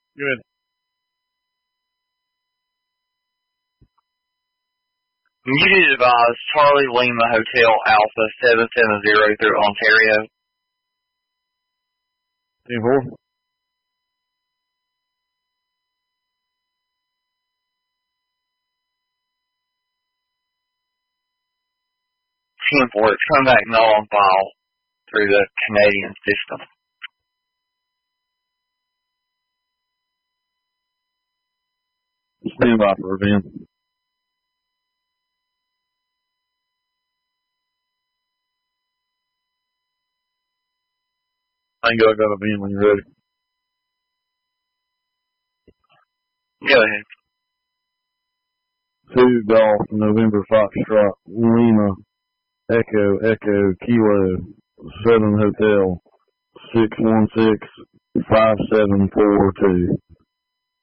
Good. Muted advise Charlie Lima Hotel Alpha 770 through Ontario. 10-4. It's come back null on file through the Canadian system. Stand by for event. Tango, I got a event when you're ready. Go ahead. 2 Golf November Foxtrot Lima Echo Kilo 7 Hotel 6165742.